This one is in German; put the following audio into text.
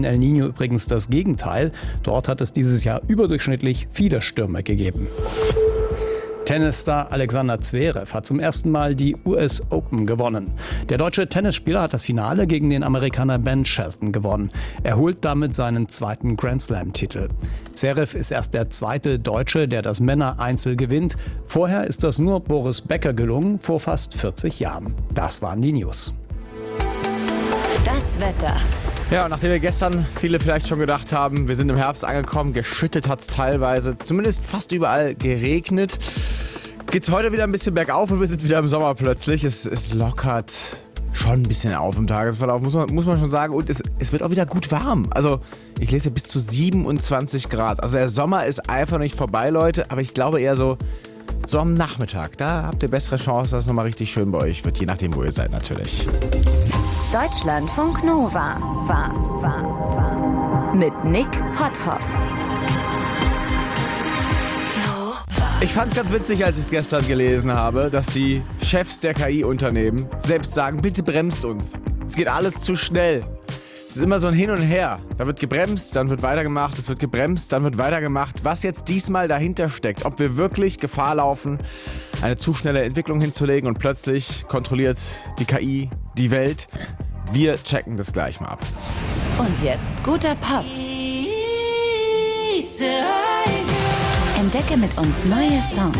El Niño übrigens das Gegenteil. Dort hat es dieses Jahr überdurchschnittlich viele Stürme gegeben. Tennisstar Alexander Zverev hat zum ersten Mal die US Open gewonnen. Der deutsche Tennisspieler hat das Finale gegen den Amerikaner Ben Shelton gewonnen. Er holt damit seinen zweiten Grand Slam-Titel. Zverev ist erst der zweite Deutsche, der das Männereinzel gewinnt. Vorher ist das nur Boris Becker gelungen, vor fast 40 Jahren. Das waren die News. Das Wetter. Ja, und nachdem wir gestern viele vielleicht schon gedacht haben, wir sind im Herbst angekommen, geschüttet hat es teilweise, zumindest fast überall geregnet, geht es heute wieder ein bisschen bergauf und wir sind wieder im Sommer plötzlich. Es lockert schon ein bisschen auf im Tagesverlauf, muss man schon sagen. Und es wird auch wieder gut warm. Also ich lese bis zu 27 Grad. Also der Sommer ist einfach nicht vorbei, Leute, aber ich glaube eher so am Nachmittag. Da habt ihr bessere Chance, dass es nochmal richtig schön bei euch wird, je nachdem, wo ihr seid natürlich. Deutschlandfunk Nova. Mit Nick Potthoff. Ich fand es ganz witzig, als ich es gestern gelesen habe, dass die Chefs der KI-Unternehmen selbst sagen, bitte bremst uns. Es geht alles zu schnell. Es ist immer so ein Hin und Her. Da wird gebremst, dann wird weitergemacht, es wird gebremst, dann wird weitergemacht. Was jetzt diesmal dahinter steckt, ob wir wirklich Gefahr laufen, eine zu schnelle Entwicklung hinzulegen und plötzlich kontrolliert die KI die Welt. Wir checken das gleich mal ab. Und jetzt guter Pop. Entdecke mit uns neue Songs.